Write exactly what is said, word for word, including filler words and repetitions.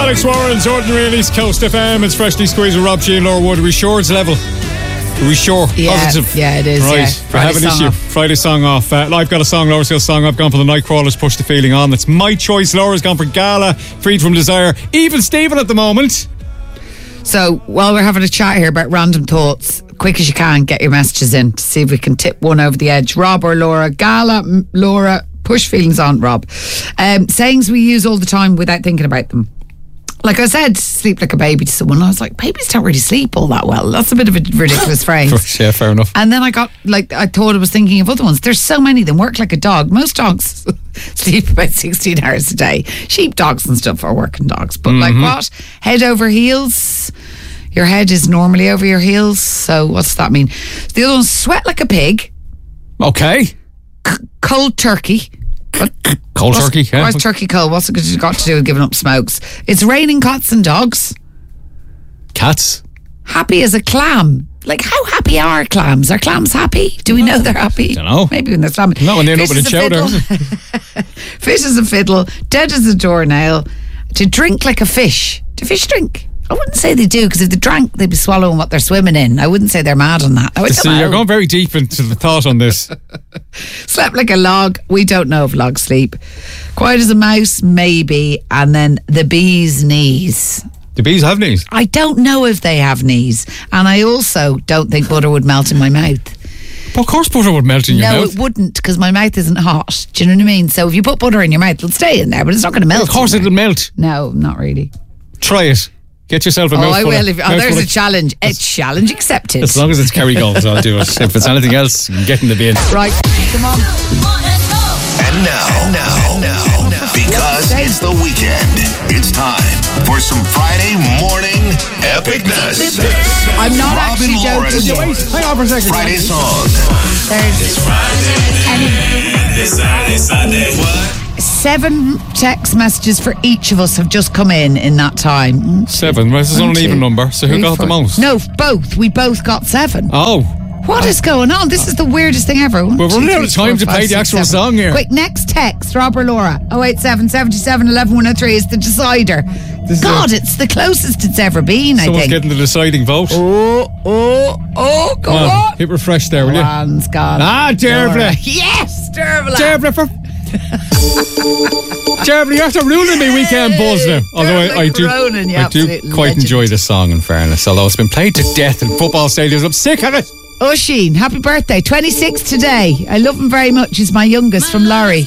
Alex Warren's Ordinary East Coast F M. It's freshly squeezed with Rob G and Laura Wood. Are we sure it's level? Are we sure? Yeah, Positive? yeah, it is. Right, yeah. we have an issue. Off. Friday song off. Uh, I've got a song, Laura's got a song. I've gone for the Nightcrawlers, Push the Feeling On. That's my choice. Laura's gone for Gala, Freed from Desire. Even Stephen at the moment. So, while we're having a chat here about random thoughts, quick as you can, get your messages in to see if we can tip one over the edge. Rob or Laura? Gala, M- Laura, push feelings on, Rob. Um, sayings we use all the time without thinking about them. Like I said, sleep like a baby to someone. I was like, babies don't really sleep all that well. That's a bit of a ridiculous phrase. Yeah, fair enough. And then I got, like, I thought I was thinking of other ones. There's so many of them. Work like a dog. Most dogs sleep about sixteen hours a day. Sheep dogs and stuff are working dogs. But mm-hmm. like what? Head over heels. Your head is normally over your heels. So what's that mean? The other one's sweat like a pig. Okay. C- cold turkey. What? Cold what's, turkey, yeah. What's turkey cold? What's it got to do with giving up smokes? It's raining cats and dogs. Cats? Happy as a clam. Like, how happy are clams? Are clams happy? Do we know they're happy? Don't know. Maybe when they're slamming. Not when they're open in chowder. Fish as a fiddle. Dead as a doornail. To drink like a fish. Do fish drink? I wouldn't say they do, because if they drank, they'd be swallowing what they're swimming in. I wouldn't say they're mad on that. I would See, you're going very deep into the thought on this. Slept like a log. We don't know if logs sleep. Quiet as a mouse, maybe. And then the bee's knees. Do bees have knees? I don't know if they have knees. And I also don't think butter would melt in my mouth. But of course butter would melt in your no, mouth. No, it wouldn't, because my mouth isn't hot. Do you know what I mean? So if you put butter in your mouth, it'll stay in there, but it's not going to melt. Of course it'll melt. No, not really. Try it. Get yourself a oh, mouthful. I will. If, oh, there's of, a challenge. A challenge accepted. As long as it's Kerrygold, I'll do it. If it's anything else, get in the bin. Right, come on. And now, and now, and now, now, because it's the weekend, it's time for some Friday morning epicness. I'm not Rob actually joking. Wait, hang on for a second. Friday song. There's Friday, this Saturday, Sunday. What? Seven text messages for each of us have just come in in that time. Seven. Well, this is One, on an two, even number, so who three, got four. the most? No, both. We both got seven. Oh. What is going on? This is the weirdest thing ever. One, We're two, running three, out of time four, to five, play the six, actual seven. song here. Quick, next text, Rob or Laura. oh eight seven, seven seven, one one one oh three is the decider. This God, is a, it's the closest it's ever been, I someone's think. getting the deciding vote. Oh, oh, oh, go Come on. Hit refresh there, will you? Man's gone. Ah, Dervla. Yes, Dervla. Dervla for... Dervla, you're after ruining me weekend buzz now. Although I, I do, Ronan, I do quite legend. enjoy this song, in fairness. Although it's been played to death in football stadiums. I'm sick of it. Oisin, happy birthday. twenty-six today. I love him very much. He's my youngest from Larry.